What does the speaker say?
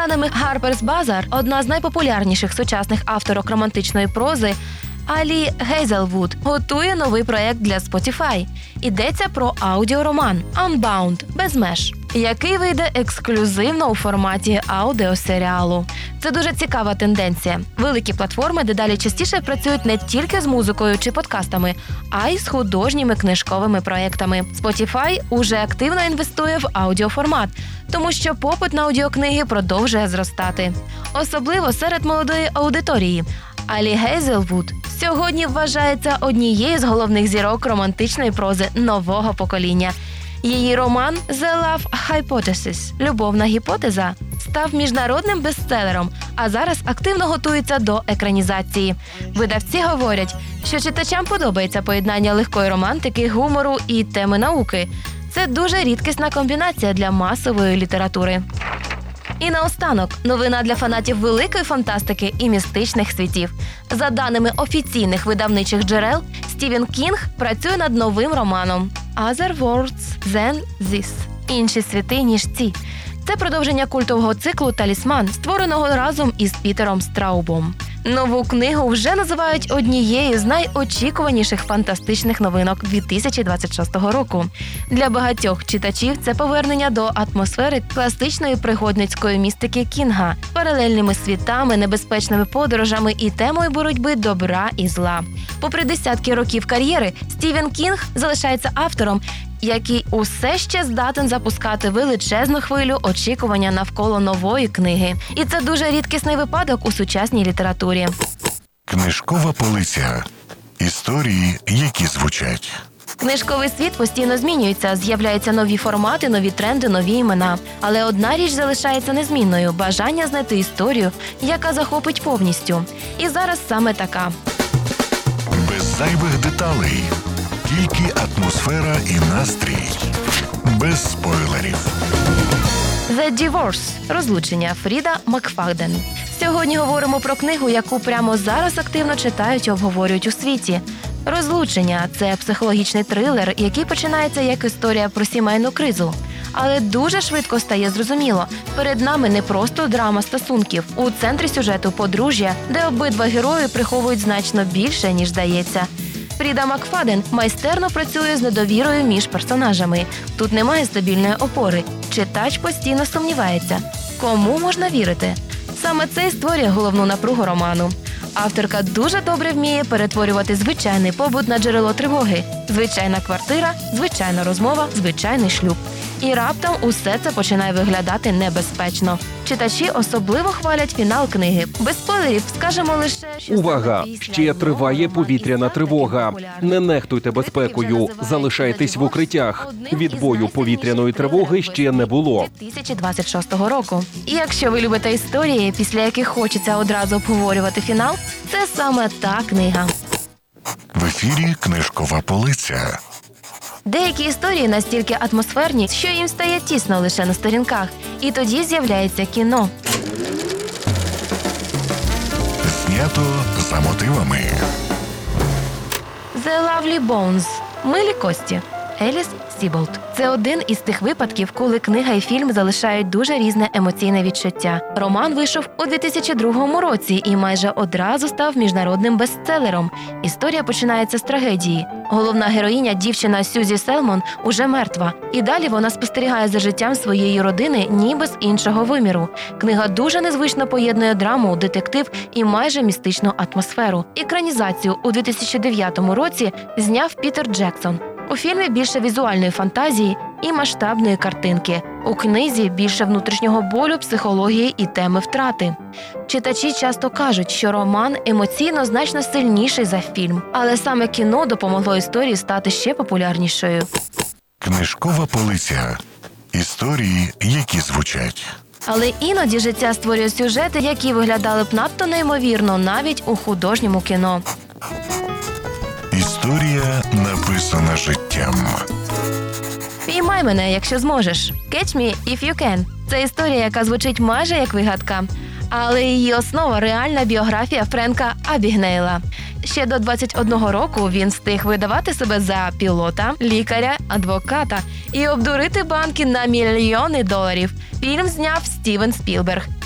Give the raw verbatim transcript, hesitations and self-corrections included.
даними Harper's Bazaar, одна з найпопулярніших сучасних авторок романтичної прози Алі Гейзелвуд готує новий проєкт для Spotify. Йдеться про аудіороман «Unbound» – «Без меж», який вийде ексклюзивно у форматі аудіосеріалу. Це дуже цікава тенденція. Великі платформи дедалі частіше працюють не тільки з музикою чи подкастами, а й з художніми книжковими проєктами. Spotify уже активно інвестує в аудіоформат, тому що попит на аудіокниги продовжує зростати. Особливо серед молодої аудиторії. Алі Гейзелвуд сьогодні вважається однією з головних зірок романтичної прози нового покоління. Її роман «The Love Hypothesis» – «Любовна гіпотеза» став міжнародним бестселером, а зараз активно готується до екранізації. Видавці говорять, що читачам подобається поєднання легкої романтики, гумору і теми науки. Це дуже рідкісна комбінація для масової літератури. І наостанок, новина для фанатів великої фантастики і містичних світів. За даними офіційних видавничих джерел, Стівен Кінг працює над новим романом «Other Worlds Than This» – «Інші світи, ніж ці». Це продовження культового циклу «Талісман», створеного разом із Пітером Страубом. Нову книгу вже називають однією з найочікуваніших фантастичних новинок дві тисячі двадцять шостого року. Для багатьох читачів це повернення до атмосфери класичної пригодницької містики Кінга, паралельними світами, небезпечними подорожами і темою боротьби добра і зла. Попри десятки років кар'єри, Стівен Кінг залишається автором, який усе ще здатен запускати величезну хвилю очікування навколо нової книги. І це дуже рідкісний випадок у сучасній літературі. Книжкова полиця. Історії, які звучать. Книжковий світ постійно змінюється, з'являються нові формати, нові тренди, нові імена. Але одна річ залишається незмінною – бажання знайти історію, яка захопить повністю. І зараз саме така. Без зайвих деталей. Тільки атмосфера і настрій. Без спойлерів. «The Divorce» – «Розлучення» Фріда Макфаден. Сьогодні говоримо про книгу, яку прямо зараз активно читають і обговорюють у світі. «Розлучення» – це психологічний трилер, який починається як історія про сімейну кризу. Але дуже швидко стає зрозуміло – перед нами не просто драма стосунків. У центрі сюжету – подружжя, де обидва герої приховують значно більше, ніж здається. Фріда Макфаден майстерно працює з недовірою між персонажами. Тут немає стабільної опори. Читач постійно сумнівається. Кому можна вірити? Саме це і створює головну напругу роману. Авторка дуже добре вміє перетворювати звичайний побут на джерело тривоги. Звичайна квартира, звичайна розмова, звичайний шлюб. І раптом усе це починає виглядати небезпечно. Читачі особливо хвалять фінал книги. Без спойлерів скажемо лише, що... Увага! Ще триває повітряна тривога. Не нехтуйте безпекою, залишайтесь в укриттях. Відбою повітряної тривоги ще не було. дві тисячі двадцять шостого року. І якщо ви любите історії, після яких хочеться одразу обговорювати фінал, це саме та книга. В ефірі «Книжкова полиця». Деякі історії настільки атмосферні, що їм стає тісно лише на сторінках. І тоді з'являється кіно. Знято за мотивами. «The Lovely Bones» – «Милі кості» Еліс Сіболт. Це один із тих випадків, коли книга і фільм залишають дуже різне емоційне відчуття. Роман вийшов у дві тисячі другому році і майже одразу став міжнародним бестселером. Історія починається з трагедії. Головна героїня, дівчина Сюзі Селмон, уже мертва. І далі вона спостерігає за життям своєї родини ніби з іншого виміру. Книга дуже незвично поєднує драму, детектив і майже містичну атмосферу. Екранізацію у дві тисячі дев'ятому році зняв Пітер Джексон. У фільмі більше візуальної фантазії і масштабної картинки. У книзі більше внутрішнього болю, психології і теми втрати. Читачі часто кажуть, що роман емоційно значно сильніший за фільм. Але саме кіно допомогло історії стати ще популярнішою. Книжкова полиця. Історії, які звучать. Але іноді життя створює сюжети, які виглядали б надто неймовірно навіть у художньому кіно. Історія, написана життям. «Піймай мене, якщо зможеш» «Catch me if you can» – це історія, яка звучить майже як вигадка. Але її основа – реальна біографія Френка Абігнейла. Ще до двадцять одного року він встиг видавати себе за пілота, лікаря, адвоката і обдурити банки на мільйони доларів. Фільм зняв Стівен Спілберг.